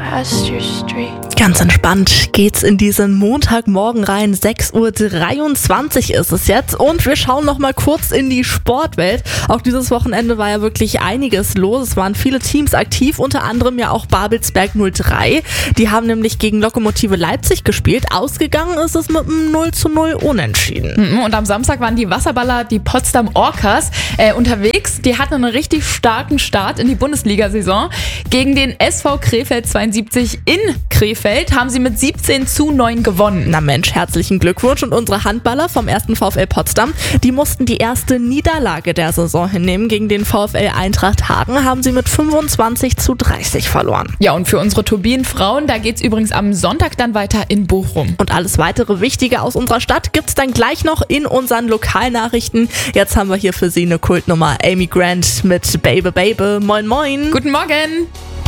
past your street. Ganz entspannt geht's in diesen Montagmorgen rein. 6:23 Uhr ist es jetzt und wir schauen noch mal kurz in die Sportwelt. Auch dieses Wochenende war ja wirklich einiges los. Es waren viele Teams aktiv, unter anderem ja auch Babelsberg 03. Die haben nämlich gegen Lokomotive Leipzig gespielt. Ausgegangen ist es mit einem 0:0 Unentschieden. Und am Samstag waren die Wasserballer, die Potsdam Orcas, unterwegs. Die hatten einen richtig starken Start in die Bundesliga-Saison. Gegen den SV Krefeld 72 in Krefeld haben sie mit 17:9 gewonnen. Na Mensch, herzlichen Glückwunsch. Und unsere Handballer vom 1. VfL Potsdam, die mussten die erste Niederlage der Saison hinnehmen. Gegen den VfL Eintracht Hagen haben sie mit 25:30 verloren. Ja, und für unsere Turbinenfrauen, da geht's übrigens am Sonntag dann weiter in Bochum. Und alles weitere Wichtige aus unserer Stadt gibt's dann gleich noch in unseren Lokalnachrichten. Jetzt haben wir hier für Sie eine Kultnummer. Amy Grant mit Baby Baby. Moin moin. Guten Morgen.